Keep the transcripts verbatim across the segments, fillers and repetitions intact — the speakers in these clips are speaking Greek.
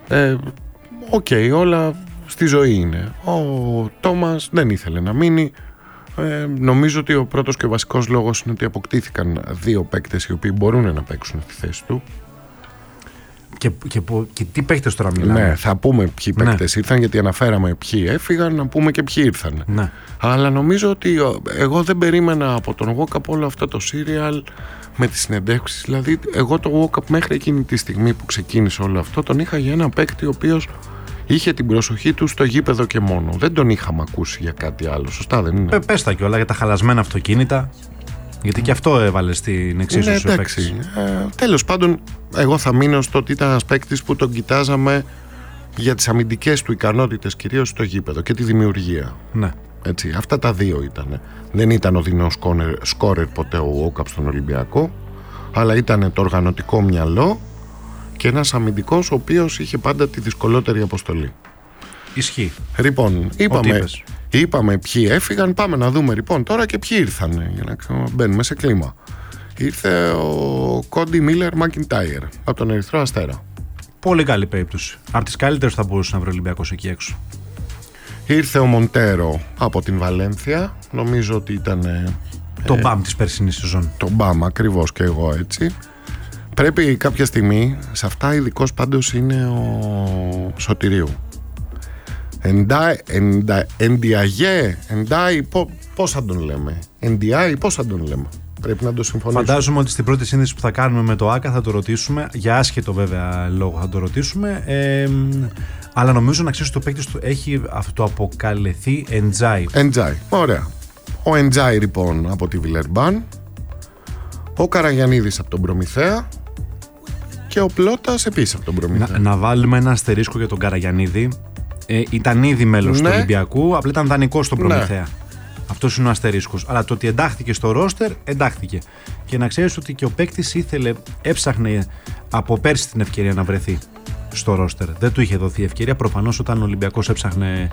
Ε, Οκ, okay, όλα στη ζωή είναι. Ο Τόμας δεν ήθελε να μείνει. Ε, νομίζω ότι ο πρώτος και ο βασικός λόγος είναι ότι αποκτήθηκαν δύο παίκτες οι οποίοι μπορούν να παίξουν στη θέση του. Και, και, και τι παίκτες τώρα μιλάμε? Ναι, θα πούμε ποιοι ναι. παίκτες ήρθαν, γιατί αναφέραμε ποιοι έφυγαν, να πούμε και ποιοι ήρθαν. Ναι. Αλλά νομίζω ότι εγώ δεν περίμενα από τον Walkup όλο αυτό το serial με τις συνεντεύξεις. Δηλαδή, εγώ το Walkup μέχρι εκείνη τη στιγμή που ξεκίνησε όλο αυτό τον είχα για ένα παίκτη ο οποίος είχε την προσοχή του στο γήπεδο και μόνο. Δεν τον είχαμε ακούσει για κάτι άλλο. Σωστά, δεν είναι? Πε, πες τα κιόλα για τα χαλασμένα αυτοκίνητα. Γιατί και αυτό έβαλε στην εξίσωση. Ναι, εντάξει. Ε, τέλος πάντων, εγώ θα μείνω στο ότι ήταν ένας παίκτης που τον κοιτάζαμε για τις αμυντικές του ικανότητες, κυρίως στο γήπεδο και τη δημιουργία. Ναι. Έτσι, αυτά τα δύο ήταν. Δεν ήταν ο δεινός σκόρερ ποτέ ο Walkup στον Ολυμπιακό, αλλά ήταν το οργανωτικό μυαλό και ένας αμυντικός ο οποίος είχε πάντα τη δυσκολότερη αποστολή. Ισχύει. Λοιπόν, είπαμε, είπαμε ποιοι έφυγαν, πάμε να δούμε λοιπόν τώρα και ποιοι ήρθαν, για να μπαίνουμε σε κλίμα. Ήρθε ο Κόντι Μίλερ Μακιντάιρ από τον Ερυθρό Αστέρα. Πολύ καλή περίπτωση. Από τις καλύτερες θα μπορούσε να βρει ο Ολυμπιακός εκεί έξω. Ήρθε ο Μοντέρο από την Βαλένθια. Νομίζω ότι ήταν το ε, μπαμ της περσινής σεζόν. Το μπαμ, ακριβώς, και εγώ έτσι. Πρέπει κάποια στιγμή, σε αυτά ειδικός πάντως είναι ο Σωτηρίου. Εντιαγέ, εντάι, πώς θα τον λέμε? Εντιάι, πώς θα τον λέμε? Πρέπει να το συμφωνήσουμε. Φαντάζομαι ότι στην πρώτη σύνδεση που θα κάνουμε με το ΆΚΑ θα το ρωτήσουμε. Για άσχετο βέβαια λόγο θα το ρωτήσουμε. Ε, αλλά νομίζω να ξέρεις ότι το παίκτης του έχει αυτοαποκαλεθεί Εντζάι. Εντζάι, ωραία. Ο Εντζάι λοιπόν από τη Βιλερμπάν, ο Καραγιαννίδης από τον Προμηθέα και ο Πλώτας επίσης από τον Προμηθέα. Να, να βάλουμε ένα αστερίσκο για τον Καραγιαννίδη. Ε, ήταν ήδη μέλος ναι. του Ολυμπιακού, απλά ήταν δανεικός στον Προμηθέα. Ναι. Αυτός είναι ο αστερίσκος. Αλλά το ότι εντάχθηκε στο ρόστερ, εντάχθηκε. Και να ξέρεις ότι και ο παίκτης ήθελε, έψαχνε από πέρσι την ευκαιρία να βρεθεί στο ρόστερ. Δεν του είχε δοθεί ευκαιρία. Προφανώς όταν ο Ολυμπιακός έψαχνε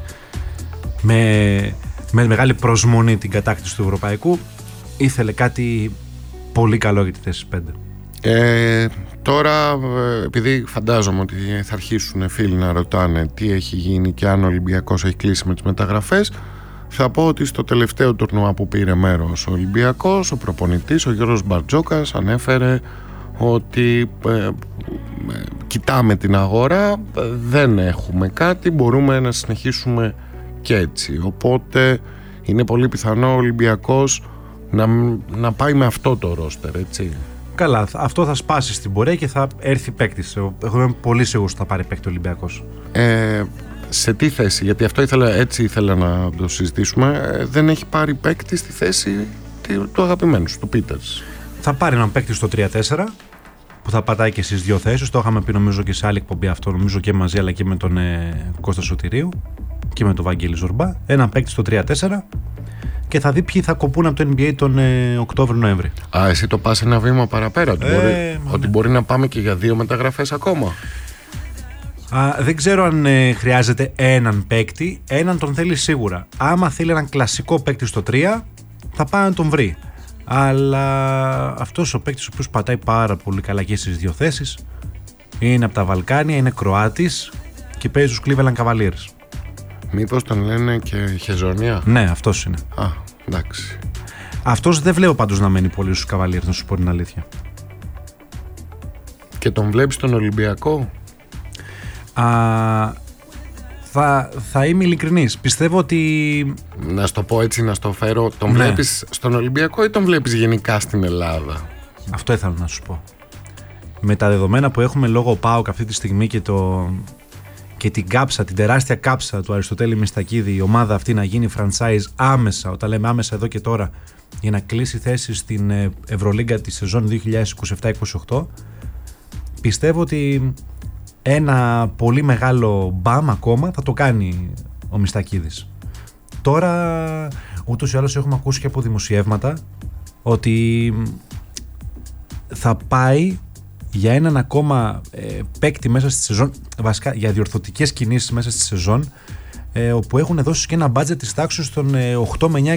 με, με μεγάλη προσμονή την κατάκτηση του Ευρωπαϊκού, ήθελε κάτι πολύ καλό για τη θέση πέντε. Ε, τώρα, επειδή φαντάζομαι ότι θα αρχίσουν φίλοι να ρωτάνε τι έχει γίνει και αν ο Ολυμπιακός έχει κλείσει με τις μεταγραφές, θα πω ότι στο τελευταίο τουρνουά που πήρε μέρος ο Ολυμπιακός, ο προπονητής, ο Γιώργος Μπαρτζόκας, ανέφερε ότι ε, ε, κοιτάμε την αγορά, δεν έχουμε κάτι, μπορούμε να συνεχίσουμε και έτσι. Οπότε είναι πολύ πιθανό ο Ολυμπιακός να, να πάει με αυτό το ρόστερ, έτσι. Καλά, αυτό θα σπάσει στην πορεία και θα έρθει παίκτης. Εγώ είμαι πολύ σίγουρος ότι θα πάρει παίκτη ο Ολυμπιακός. Ε, σε τι θέση? Γιατί αυτό ήθελα, έτσι ήθελα να το συζητήσουμε. Ε, δεν έχει πάρει παίκτη στη θέση του αγαπημένου σου, του Πίτερς. Θα πάρει έναν παίκτη στο τρία τέσσερα που θα πατάει και στις δύο θέσεις. Το είχαμε πει νομίζω και σε άλλη εκπομπή αυτό, νομίζω και μαζί αλλά και με τον ε, Κώστα Σωτηρίου και με τον Βαγγέλη Ζορμπά. Έναν παίκτη στο τρία τέσσερα και θα δει ποιοι θα κοπούν από το N B A τον ε, Οκτώβριο-Νοέμβρη. Α, εσύ το πας ένα βήμα παραπέρα. Ότι, ε, μπορεί, μα, ότι ναι. μπορεί να πάμε και για δύο μεταγραφές ακόμα. Α, δεν ξέρω αν ε, χρειάζεται έναν παίκτη. Έναν τον θέλει σίγουρα. Άμα θέλει έναν κλασικό παίκτη στο τρία, θα πάει να τον βρει. Αλλά αυτός ο παίκτης ο οποίος πατάει πάρα πολύ καλά και στις δύο θέσεις είναι από τα Βαλκάνια, είναι Κροάτης και παίζει στους Cleveland Cavaliers. Μήπως τον λένε και Χεζόνια? Ναι, αυτός είναι. Α, εντάξει. Αυτός δεν βλέπω πάντως να μένει πολύ στους Cavaliers, να σου πω την αλήθεια. Και τον βλέπεις στον Ολυμπιακό? Α, θα, θα είμαι ειλικρινής. Πιστεύω ότι... Να στο πω έτσι, να στο φέρω. Τον ναι. βλέπεις στον Ολυμπιακό ή τον βλέπεις γενικά στην Ελλάδα? Αυτό ήθελα να σου πω. Με τα δεδομένα που έχουμε λόγω ΠΑΟΚ αυτή τη στιγμή και, το, και την κάψα, την τεράστια κάψα του Αριστοτέλη Μιστακίδη, η ομάδα αυτή να γίνει franchise άμεσα, όταν λέμε άμεσα εδώ και τώρα, για να κλείσει θέση στην Ευρωλίγκα τη σεζόν δύο χιλιάδες είκοσι επτά είκοσι οκτώ, πιστεύω ότι ένα πολύ μεγάλο μπαμ ακόμα θα το κάνει ο Μιστακίδης. Τώρα ούτως ή άλλως έχουμε ακούσει και από δημοσιεύματα ότι θα πάει για έναν ακόμα ε, παίκτη μέσα στη σεζόν, βασικά για διορθωτικές κινήσεις μέσα στη σεζόν, ε, όπου έχουν δώσει και ένα budget της τάξης των ε, οκτώ με εννιά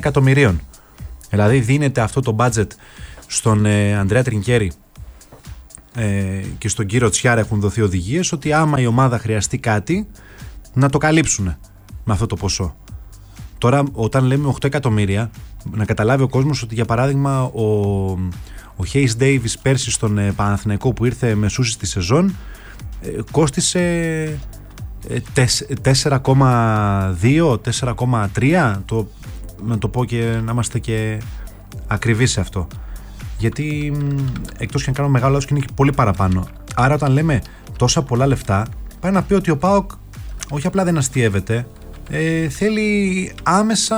ε, και στον κύριο Τσιάρα έχουν δοθεί οδηγίες ότι άμα η ομάδα χρειαστεί κάτι, να το καλύψουν με αυτό το ποσό. Τώρα, όταν λέμε οκτώ εκατομμύρια, να καταλάβει ο κόσμος ότι για παράδειγμα ο, ο Hayes Davis πέρσι στον ε, Παναθηναϊκό που ήρθε μεσούσης στη σεζόν ε, κόστισε ε, τέσσερα κόμμα δύο, τέσσερα κόμμα τρία, το, να το πω και να είμαστε και ακριβείς σε αυτό. Γιατί εκτός και αν κάνω μεγάλο λάθος και είναι και πολύ παραπάνω. Άρα όταν λέμε τόσα πολλά λεφτά, πάει να πει ότι ο ΠΑΟΚ όχι απλά δεν αστιεύεται, ε, θέλει άμεσα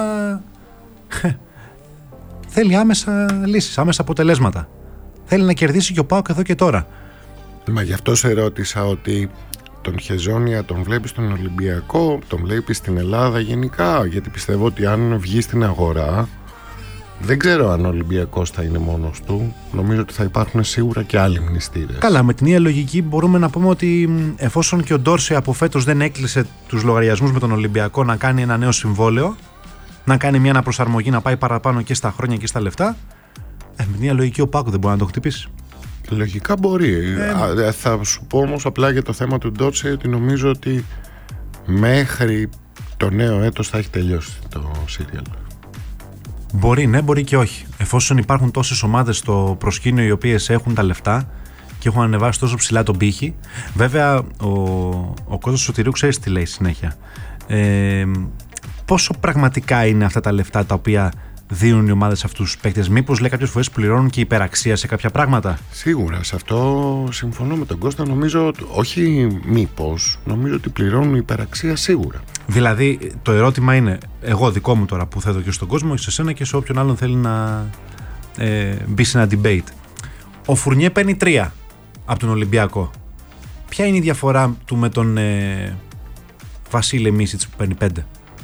θέλει άμεσα λύσεις, άμεσα αποτελέσματα. Θέλει να κερδίσει και ο ΠΑΟΚ εδώ και τώρα. Μα γι' αυτό σε ρώτησα ότι τον Χεζόνια τον βλέπεις στον Ολυμπιακό, τον βλέπεις στην Ελλάδα γενικά, γιατί πιστεύω ότι αν βγει στην αγορά, δεν ξέρω αν ο Ολυμπιακός θα είναι μόνος του. Νομίζω ότι θα υπάρχουν σίγουρα και άλλοι μνηστήρες. Καλά, με την ίδια λογική μπορούμε να πούμε ότι εφόσον και ο Ντόρσε από φέτος δεν έκλεισε τους λογαριασμούς με τον Ολυμπιακό να κάνει ένα νέο συμβόλαιο, να κάνει μια αναπροσαρμογή, να πάει παραπάνω και στα χρόνια και στα λεφτά, ε, με την ίδια λογική ο ΠΑΟΚ δεν μπορεί να το χτυπήσει. Λογικά μπορεί. Ε, Α, θα σου πω όμως απλά για το θέμα του Ντόρσε ότι νομίζω ότι μέχρι το νέο έτος θα έχει τελειώσει το σύριαλ. Μπορεί, ναι, μπορεί και όχι. Εφόσον υπάρχουν τόσες ομάδες στο προσκήνιο οι οποίες έχουν τα λεφτά και έχουν ανεβάσει τόσο ψηλά τον πύχη. Βέβαια, ο, ο Κώστας Σωτηρίου ξέρει τι λέει συνέχεια. Ε, πόσο πραγματικά είναι αυτά τα λεφτά τα οποία δίνουν οι ομάδες σε αυτούς τους παίκτες? Μήπως λέει κάποιες φορές πληρώνουν και υπεραξία σε κάποια πράγματα? Σίγουρα, σε αυτό συμφωνώ με τον Κώστα. Νομίζω, όχι μήπως, νομίζω ότι πληρώνουν υπεραξία σίγουρα. Δηλαδή, το ερώτημα είναι, εγώ δικό μου τώρα που θέτω και στον κόσμο, και σε σένα και σε όποιον άλλον θέλει να ε, μπει σε ένα debate. Ο Φουρνιέ παίρνει τρία από τον Ολυμπιακό. Ποια είναι η διαφορά του με τον ε, Βασίλη Μίσιτς που παίρνει πέντε?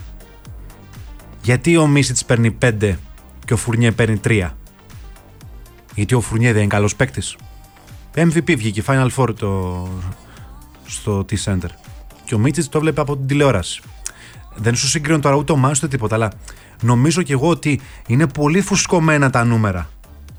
Γιατί ο Μίσιτς παίρνει πέντε και ο Φουρνιέ παίρνει τρία? Γιατί ο Φουρνιέ δεν είναι καλός παίκτης? εμ βι πι βγήκε Final Four το, στο T-Center και ο Μίσιτς το βλέπει από την τηλεόραση. Δεν σου συγκρίνω τώρα ούτε ο Μάνος ούτε τίποτα, αλλά νομίζω και εγώ ότι είναι πολύ φουσκωμένα τα νούμερα.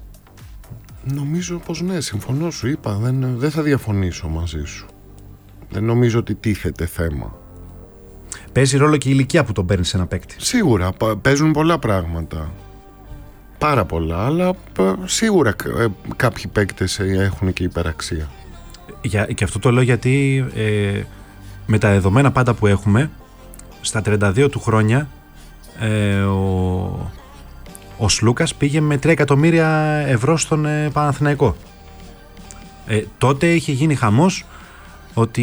Νομίζω πως ναι, συμφωνώ, σου είπα, δεν, δεν θα διαφωνήσω μαζί σου. Δεν νομίζω ότι τίθεται θέμα. Παίζει ρόλο και η ηλικία που τον παίρνει σε ένα παίκτη. Σίγουρα, παίζουν πολλά πράγματα. Πάρα πολλά, αλλά σίγουρα κάποιοι παίκτες έχουν και υπεραξία. Για, και αυτό το λέω γιατί ε, με τα δεδομένα πάντα που έχουμε, στα τριάντα δύο του χρόνια, ε, ο, ο Σλούκας πήγε με τρία εκατομμύρια ευρώ στον ε, Παναθηναϊκό. Ε, τότε είχε γίνει χαμός ότι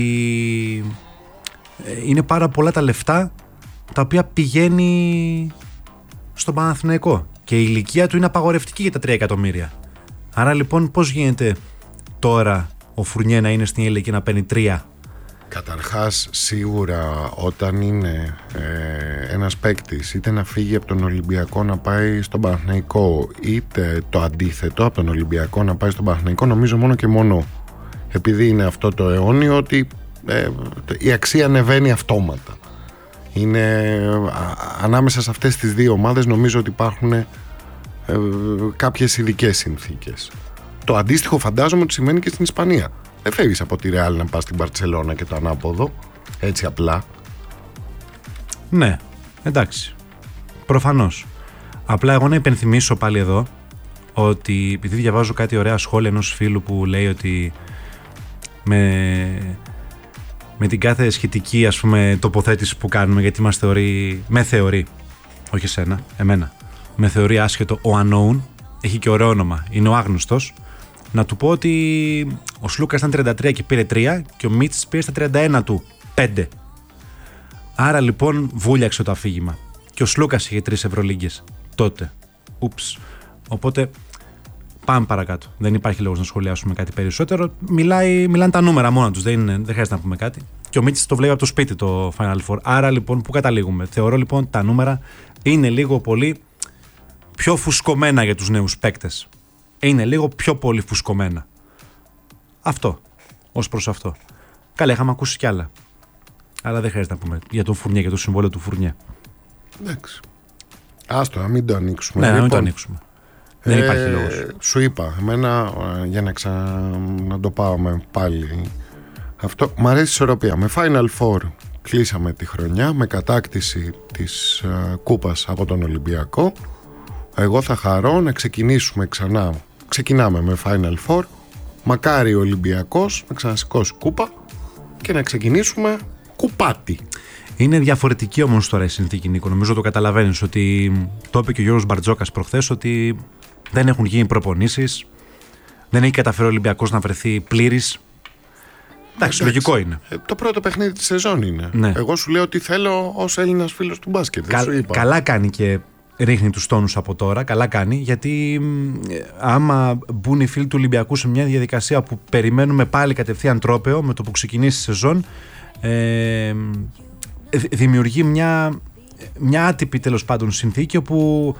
ε, είναι πάρα πολλά τα λεφτά τα οποία πηγαίνει στον Παναθηναϊκό και η ηλικία του είναι απαγορευτική για τα τρία εκατομμύρια. Άρα λοιπόν πώς γίνεται τώρα ο Φουρνιέ να είναι στην ηλικία να παίρνει τρία? Καταρχάς, σίγουρα όταν είναι ε, ένας παίκτης είτε να φύγει από τον Ολυμπιακό να πάει στον Παναθηναϊκό, είτε το αντίθετο από τον Ολυμπιακό να πάει στον Παναθηναϊκό, νομίζω μόνο και μόνο επειδή είναι αυτό το αιώνιο ότι ε, η αξία ανεβαίνει αυτόματα. Είναι α, ανάμεσα σε αυτές τις δύο ομάδες νομίζω ότι υπάρχουν ε, κάποιες ειδικές συνθήκες. Το αντίστοιχο φαντάζομαι ότι σημαίνει και στην Ισπανία. Δεν φεύγεις από τη Ρεάλ να πας στην Μπαρτσελώνα και το ανάποδο, έτσι απλά. Ναι, εντάξει, προφανώς. Απλά εγώ να υπενθυμίσω πάλι εδώ ότι επειδή διαβάζω κάτι ωραία σχόλια ενός φίλου που λέει ότι με, με την κάθε σχετική ας πούμε τοποθέτηση που κάνουμε, γιατί μας θεωρεί, με θεωρεί, όχι εσένα, εμένα, με θεωρεί άσχετο ο unknown, έχει και ωραίο όνομα, είναι ο άγνωστος. Να του πω ότι ο Σλούκας ήταν τριάντα τρία και πήρε τρία και ο Μίτσης πήρε στα τριάντα ένα του πέντε. Άρα λοιπόν βούλιαξε το αφήγημα. Και ο Σλούκας είχε τρεις Ευρωλίγκες τότε. Ούψ. Οπότε πάμε παρακάτω. Δεν υπάρχει λόγος να σχολιάσουμε κάτι περισσότερο. Μιλάει, μιλάνε τα νούμερα μόνα τους. Δεν, δεν χρειάζεται να πούμε κάτι. Και ο Μίτσης το βλέπει από το σπίτι το Final Four. Άρα λοιπόν πού καταλήγουμε? Θεωρώ λοιπόν τα νούμερα είναι λίγο πολύ πιο φουσκωμένα για τους νέους παίκτες. Είναι λίγο πιο πολύ φουσκωμένα. Αυτό. Ως προς αυτό. Καλά, είχαμε ακούσει κι άλλα. Αλλά δεν χρειάζεται να πούμε για τον Φουρνιέ και το συμβόλαιο του Φουρνιέ. Εντάξει. Άστο, να μην το ανοίξουμε. Ναι, λοιπόν, να μην το ανοίξουμε. Δεν υπάρχει λόγος. Σου είπα, εμένα για να, ξα... να το πάμε πάλι αυτό, μ' αρέσει η ισορροπία. Με Final Four κλείσαμε τη χρονιά, με κατάκτηση της uh, κούπας από τον Ολυμπιακό. Εγώ θα χαρώ να ξεκινήσουμε ξανά. Ξεκινάμε με Final Four. Μακάρι ο Ολυμπιακός να ξανασηκώσει κούπα και να ξεκινήσουμε κουπάτι. Είναι διαφορετική όμως τώρα η συνθήκη, Νίκο. Νομίζω το καταλαβαίνεις, ότι το είπε και ο Γιώργος Μπαρτζόκας προχθές, ότι δεν έχουν γίνει προπονήσεις, δεν έχει καταφέρει ο Ολυμπιακός να βρεθεί πλήρης. Εντάξει, λογικό είναι. Ε, το πρώτο παιχνίδι της σεζόν είναι. Ναι. Εγώ σου λέω τι θέλω ως Έλληνας φίλος του μπάσκετ. Κα, σου είπα. Καλά κάνει και ρίχνει τους τόνους από τώρα. Καλά κάνει, γιατί άμα μπουν οι φίλοι του Ολυμπιακού σε μια διαδικασία που περιμένουμε πάλι κατευθείαν τρόπαιο με το που ξεκινήσει η σεζόν, ε, δημιουργεί μια, μια άτυπη τέλος πάντων συνθήκη όπου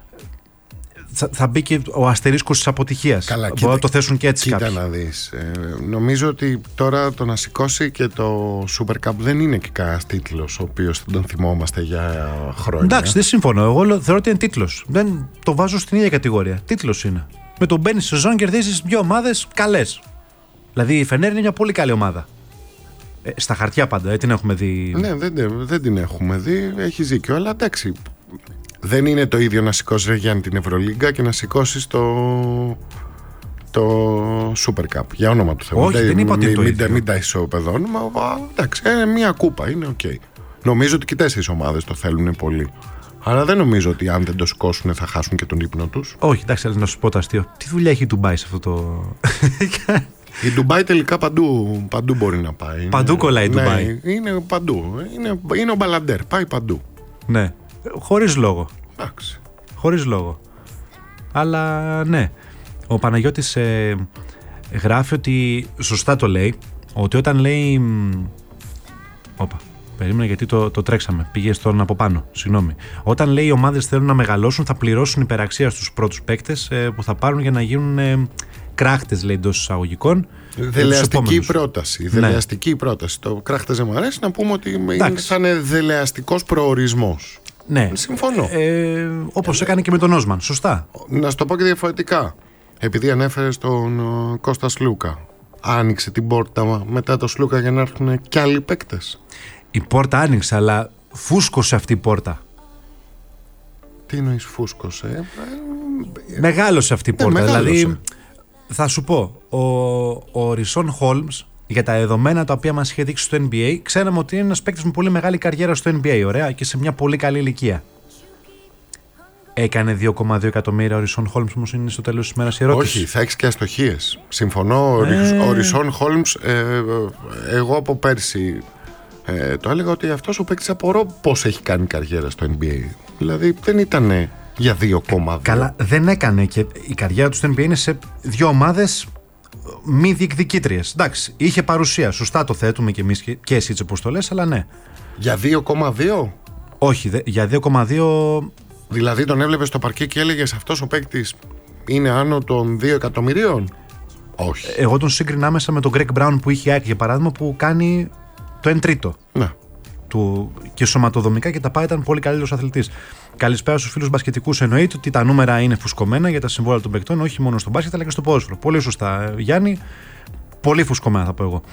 θα, θα μπει και ο αστερίσκος της αποτυχίας. Καλά, Μπορεί κοίτα, να το θέσουν και έτσι κοίτα κάποιοι. να δεις. Ε, νομίζω ότι τώρα το να σηκώσει και το Super Cup δεν είναι και κανένας τίτλος ο οποίος θα τον θυμόμαστε για χρόνια. Εντάξει, δεν συμφωνώ. Εγώ θεωρώ ότι είναι τίτλος. Δεν το βάζω στην ίδια κατηγορία. Τίτλος είναι. Με τον μπαίνει σεζόν κερδίζεις δύο ομάδες καλές. Δηλαδή η Φενέρ είναι μια πολύ καλή ομάδα. Ε, στα χαρτιά πάντα, ε, την έχουμε δει. Ναι, δεν, δεν την έχουμε δει, έχει δίκιο, αλλά εντάξει. Δεν είναι το ίδιο να σηκώσει, ρε Γιάννη, την Ευρωλίγκα και να σηκώσει το, το Super Cup. Για όνομα του Θεού. Όχι, δεν, δεν είπα ότι είναι το μην, ίδιο. Μην τα ισοπεδώνουμε. Εντάξει, ε, μία κούπα είναι οκ. Okay. Νομίζω ότι και τέσσερις ομάδες το θέλουν πολύ. Αλλά δεν νομίζω ότι αν δεν το σηκώσουν θα χάσουν και τον ύπνο τους. Όχι, εντάξει, να σου πω το αστείο. Τι δουλειά έχει η Ντουμπάι σε αυτό το. Η Ντουμπάι τελικά παντού, παντού μπορεί να πάει. Παντού είναι, κολλάει η Ντουμπάι. Ναι, είναι παντού. Είναι, είναι ο Μπαλαντέρ. Πάει παντού. Ναι. Χωρίς λόγο. Εντάξει. Χωρίς λόγο. Αλλά ναι. Ο Παναγιώτης ε, γράφει ότι. Σωστά το λέει. Ότι όταν λέει. Όπα. Περίμενα γιατί το, το τρέξαμε. Πήγε στον από πάνω. Συγγνώμη. Όταν λέει οι ομάδες θέλουν να μεγαλώσουν, θα πληρώσουν υπεραξία στους πρώτους παίκτες ε, που θα πάρουν για να γίνουν. Ε, κράχτες, λέει, εντός εισαγωγικών. Δελεαστική πρόταση. Δελεαστική ναι. πρόταση. Το κράχτες δεν μου αρέσει, να πούμε ότι είναι, θα είναι δελεαστικός προορισμός. Ναι. Συμφωνώ. Ε, όπως ε, έκανε και με τον Όσμαν. Σωστά. Να σου το πω και διαφορετικά. Επειδή ανέφερε τον uh, Κώστα Σλούκα, άνοιξε την πόρτα μετά το Σλούκα για να έρθουν κι άλλοι παίκτες. Η πόρτα άνοιξε, αλλά φούσκωσε αυτή η πόρτα. Τι εννοείς φούσκωσε? Μεγάλωσε αυτή η πόρτα. Ναι, δηλαδή, θα σου πω, ο, ο Ρισόν Χόλμς, για τα δεδομένα τα οποία μας είχε δείξει στο N B A, ξέραμε ότι είναι ένας παίκτης με πολύ μεγάλη καριέρα στο N B A, ωραία, και σε μια πολύ καλή ηλικία. Έκανε δύο κόμμα δύο εκατομμύρια ο Ρισόν Χόλμς, όμως είναι στο τέλος της ημέρας η ερώτηση. Όχι, θα έχεις και αστοχίες. Συμφωνώ. Ε... Ο Ρισόν Χόλμς, ε, εγώ από πέρσι ε, το έλεγα ότι αυτός ο παίκτης απορώ πώς έχει κάνει καριέρα στο N B A. Δηλαδή δεν ήταν για δύο κόμμα δύο. Καλά, δεν έκανε, και η καριέρα του στο N B A είναι σε δύο ομάδες μη διεκδικήτριες. Εντάξει, είχε παρουσία. Σωστά το θέτουμε και εμείς και, και εσύ έτσι όπως το λες, αλλά ναι. Για δύο κόμμα δύο? Όχι, δε, για δύο κόμμα δύο. Δηλαδή τον έβλεπες στο παρκέ και έλεγες αυτός ο παίκτης είναι άνω των δύο εκατομμυρίων? Όχι. Εγώ τον σύγκρινα άμεσα με τον Greg Brown που είχε άκρη, για παράδειγμα, που κάνει το εν τρίτο. Ναι. Του, και σωματοδομικά και τα πάει, ήταν πολύ καλύτερος αθλητής. Καλησπέρα στους φίλους μπασκετικούς. Εννοείται ότι τα νούμερα είναι φουσκωμένα για τα συμβόλαια των παικτών, όχι μόνο στο μπάσκετ αλλά και στο ποδόσφαιρο. Πολύ σωστά, Γιάννη. Πολύ φουσκωμένα, θα πω εγώ.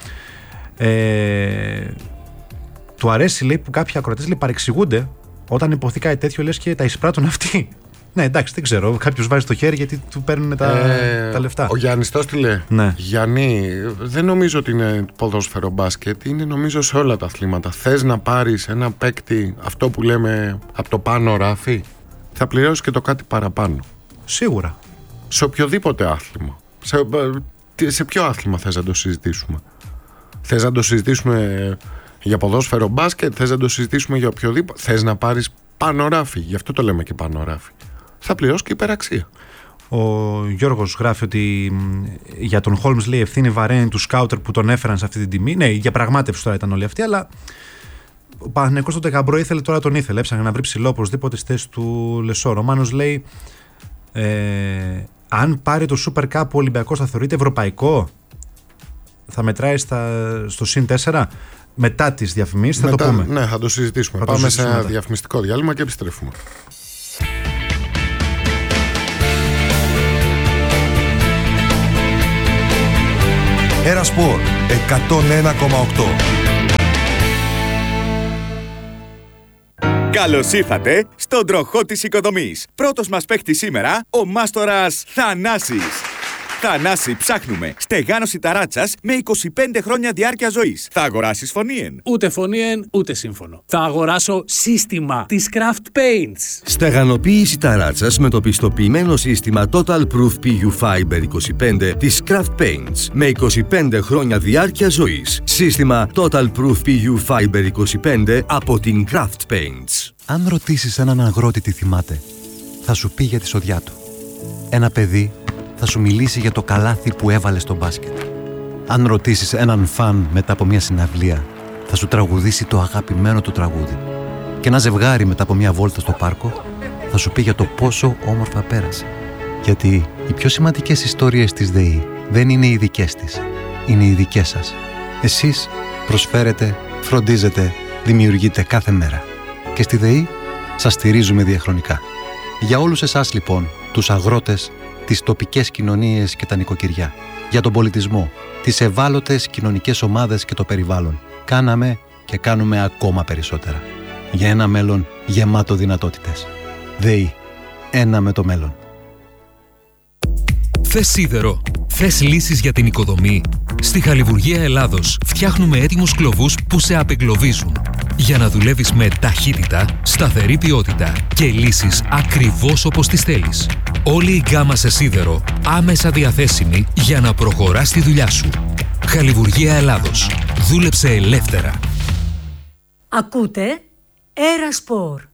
Ε, του αρέσει, λέει, που κάποιοι ακροατές, λέει, παρεξηγούνται όταν υποθεί κάτι τέτοιο, λες και τα εισπράττουν αυτοί. Ναι, εντάξει, δεν ξέρω. Κάποιος βάζει το χέρι γιατί του παίρνουν τα, ε, τα λεφτά. Ο Γιάννης το έστειλε. Ναι. Γιάννη, δεν νομίζω ότι είναι ποδόσφαιρο μπάσκετ. Είναι νομίζω σε όλα τα αθλήματα. Θες να πάρεις ένα παίκτη, αυτό που λέμε από το πάνω ράφι, θα πληρώσεις και το κάτι παραπάνω. Σίγουρα. Σε οποιοδήποτε άθλημα. Σε, σε ποιο άθλημα θες να το συζητήσουμε? Θες να το συζητήσουμε για ποδόσφαιρο μπάσκετ? Θες να το συζητήσουμε για οποιοδήποτε? Θες να πάρεις πάνω ράφι? Γι' αυτό το λέμε και πάνω ράφι. Θα πληρώσει και υπεραξία. Ο Γιώργος γράφει ότι για τον Χόλμς, λέει, ευθύνη βαραίνει του σκάουτερ που τον έφεραν σε αυτή την τιμή. Ναι, η διαπραγμάτευση τώρα ήταν όλη αυτή, αλλά ο Παναθηναϊκός τότε γαμπρό ήθελε, τώρα τον ήθελε. Έψαχνε να βρει ψηλό οπωσδήποτε στη θέση του Λεσόρ. Ο Μάνος λέει, ε, αν πάρει το Super Cup ο Ολυμπιακός θα θεωρείται ευρωπαϊκό? Θα μετράει στα, στο συν τέσσερα? Μετά τις διαφημίσεις θα Μετά, το πούμε. Ναι, θα το συζητήσουμε. Θα Πάμε το συζητήσουμε σε ένα διαφημιστικό διάλειμμα και επιστρέφουμε. Ερασπορ εκατόν ένα κόμμα οκτώ. Καλώς ήρθατε στον τροχό της οικοδομής. Πρώτος μας παίκτης σήμερα, ο μάστορας Θανάσης. Θανάση, ψάχνουμε στεγάνωση ταράτσας με είκοσι πέντε χρόνια διάρκεια ζωής. Θα αγοράσεις φωνήεν? Ούτε φωνήεν, ούτε σύμφωνο. Θα αγοράσω σύστημα της Craft Paints. Στεγανοποίηση ταράτσας με το πιστοποιημένο σύστημα Total Proof πι γιου Fiber είκοσι πέντε της Craft Paints με είκοσι πέντε χρόνια διάρκεια ζωής. Σύστημα Total Proof πι γιου Fiber είκοσι πέντε από την Craft Paints. Αν ρωτήσεις έναν αγρότη τι θυμάται, θα σου πει για τη σοδιά του. Ένα παιδί θα σου μιλήσει για το καλάθι που έβαλε στο μπάσκετ. Αν ρωτήσεις έναν φαν μετά από μια συναυλία, θα σου τραγουδήσει το αγαπημένο του τραγούδι. Και ένα ζευγάρι μετά από μια βόλτα στο πάρκο θα σου πει για το πόσο όμορφα πέρασε. Γιατί οι πιο σημαντικές ιστορίες της ΔΕΗ δεν είναι οι δικές της, είναι οι δικές σας. Εσείς προσφέρετε, φροντίζετε, δημιουργείτε κάθε μέρα. Και στη ΔΕΗ σας στηρίζουμε διαχρονικά. Για όλους εσάς λοιπόν, τους αγρότες, τις τοπικές κοινωνίες και τα νοικοκυριά, για τον πολιτισμό, τις ευάλωτες κοινωνικές ομάδες και το περιβάλλον, κάναμε και κάνουμε ακόμα περισσότερα. Για ένα μέλλον γεμάτο δυνατότητες. ΔΕΗ. Ένα με το μέλλον. Θες σίδερο? Θες λύσεις για την οικοδομή? Στη Χαλιβουργία Ελλάδος φτιάχνουμε έτοιμους κλωβούς που σε απεγκλωβίζουν, για να δουλεύεις με ταχύτητα, σταθερή ποιότητα και λύσεις ακριβώς όπως τις θέλεις. Όλη η γκάμα σε σίδερο άμεσα διαθέσιμη για να προχωράς τη δουλειά σου. Χαλιβουργία Ελλάδος. Δούλεψε ελεύθερα. Ακούτε Ερασπορ.